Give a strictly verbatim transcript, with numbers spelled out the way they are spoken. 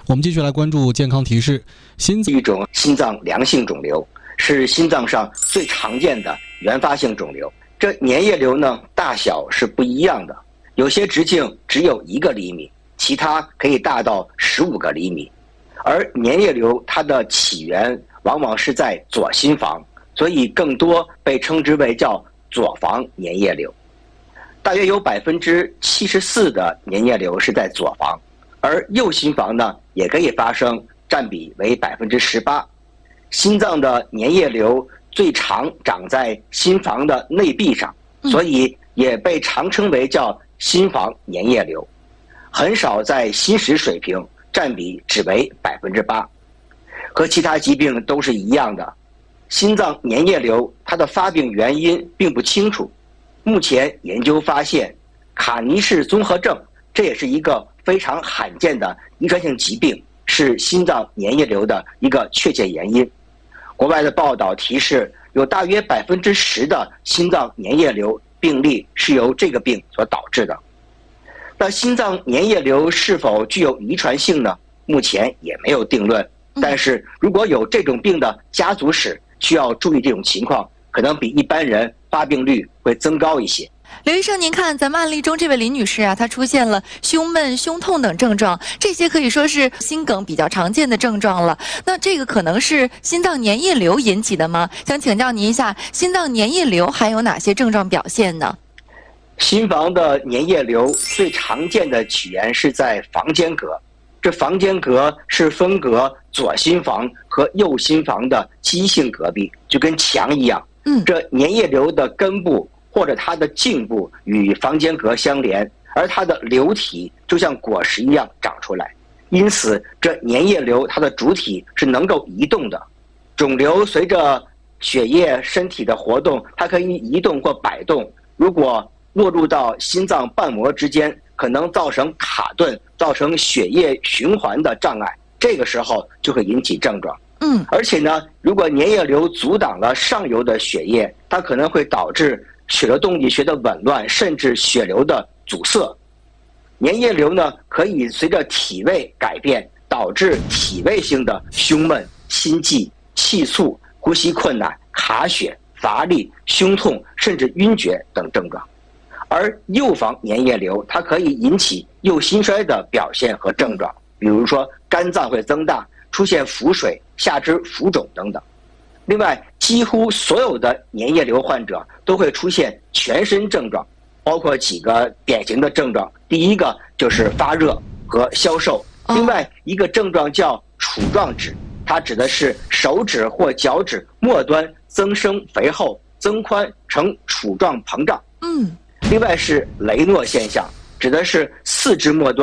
我们继续来关注健康提示。心一种心脏良性肿瘤是心脏上最常见的原发性肿瘤。这粘液瘤呢，大小是不一样的，有些直径只有一个厘米，其他可以大到十五个厘米。而粘液瘤它的起源往往是在左心房，所以更多被称之为叫左房粘液瘤。大约有百分之七十四的粘液瘤是在左房，而右心房呢也可以发生，占比为百分之十八。心脏的粘液瘤最常长在心房的内壁上，所以也被常称为叫心房粘液瘤，很少在心室水平，占比只为百分之八。和其他疾病都是一样的，心脏粘液瘤它的发病原因并不清楚。目前研究发现，卡尼氏综合症，这也是一个非常罕见的遗传性疾病，是心脏粘液瘤的一个确切原因。国外的报道提示，有大约百分之十的心脏粘液瘤病例是由这个病所导致的。那心脏粘液瘤是否具有遗传性呢？目前也没有定论。但是如果有这种病的家族史，需要注意这种情况，可能比一般人发病率会增高一些。 刘医生，您看咱们案例中这位林女士啊，她出现了胸闷、胸痛等症状，这些可以说是心梗比较常见的症状了。那这个可能是心脏粘液瘤引起的吗？想请教您一下，心脏粘液瘤还有哪些症状表现呢？ 心房的粘液瘤最常见的起源是在房间隔，这房间隔是分隔左心房和右心房的基性隔壁，就跟墙一样。嗯，这粘液瘤的根部或者它的茎部与房间隔相连，而它的瘤体就像果实一样长出来，因此这粘液瘤它的主体是能够移动的。肿瘤随着血液身体的活动，它可以移动或摆动，如果落入到心脏瓣膜之间，可能造成卡顿，造成血液循环的障碍，这个时候就会引起症状。嗯，而且呢，如果粘液瘤阻挡了上游的血液，它可能会导致血流动力学的紊乱，甚至血流的阻塞。粘液瘤呢，可以随着体位改变，导致体位性的胸闷、心悸、气促、呼吸困难、卡血、乏力、胸痛，甚至晕厥等症状。而右房粘液瘤，它可以引起右心衰的表现和症状，比如说肝脏会增大，出现腹水、下肢浮肿等等。另外，几乎所有的粘液瘤患者都会出现全身症状，包括几个典型的症状。第一个就是发热和消瘦，另外一个症状叫杵状指，它指的是手指或脚趾末端增生肥厚、增宽呈杵状膨胀。嗯。另外是雷诺现象，指的是四肢末端